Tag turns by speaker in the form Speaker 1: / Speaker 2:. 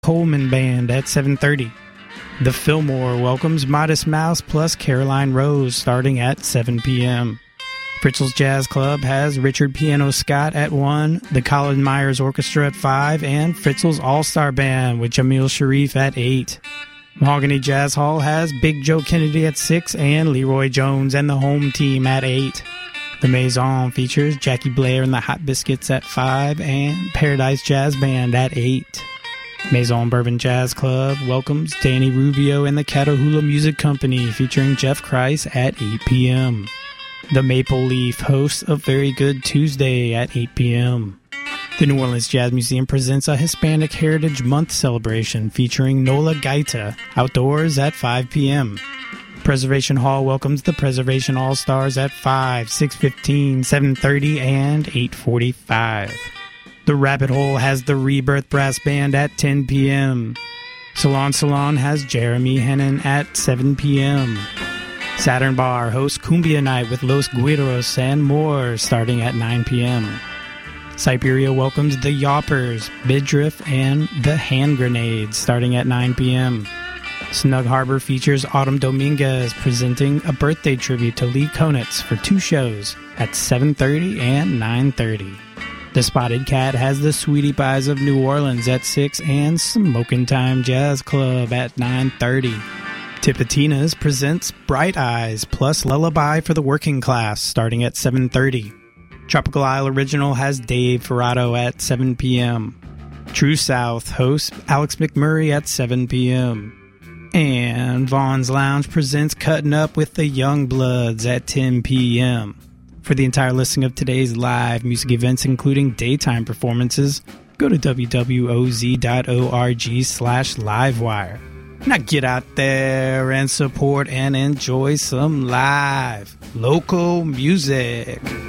Speaker 1: Coleman Band at 7:30. The Fillmore welcomes Modest Mouse plus Caroline Rose starting at 7 p.m. Fritzl's Jazz Club has Richard Piano Scott at 1, the Colin Myers Orchestra at 5, and Fritzl's All-Star Band with Jamil Sharif at 8. Mahogany Jazz Hall has Big Joe Kennedy at 6 and Leroy Jones and the Home Team at 8. The Maison features Jackie Blair and the Hot Biscuits at 5 and Paradise Jazz Band at 8. Maison Bourbon Jazz Club welcomes Danny Rubio and the Catahoula Music Company featuring Jeff Christ at 8 p.m. The Maple Leaf hosts a Very Good Tuesday at 8 p.m. The New Orleans Jazz Museum presents a Hispanic Heritage Month celebration featuring Nola Gaita outdoors at 5 p.m. Preservation Hall welcomes the Preservation All-Stars at 5, 6:15, 7:30, and 8:45. The Rabbit Hole has the Rebirth Brass Band at 10 p.m. Salon has Jeremy Hennon at 7 p.m. Saturn Bar hosts Cumbia Night with Los Guiros and more starting at 9 p.m. Siberia welcomes the Yawpers, Midriff, and the Hand Grenades starting at 9 p.m. Snug Harbor features Autumn Dominguez presenting a birthday tribute to Lee Konitz for 2 shows at 7:30 and 9:30. The Spotted Cat has the Sweetie Pies of New Orleans at 6 and Smokin' Time Jazz Club at 9:30. Tipitina's presents Bright Eyes plus Lullaby for the Working Class starting at 7:30. Tropical Isle Original has Dave Ferrato at 7 p.m. True South hosts Alex McMurray at 7 p.m. And Vaughn's Lounge presents Cutting Up with the Young Bloods at 10 p.m. For the entire listing of today's live music events, including daytime performances, go to wwoz.org/livewire. Now get out there and support and enjoy some live local music.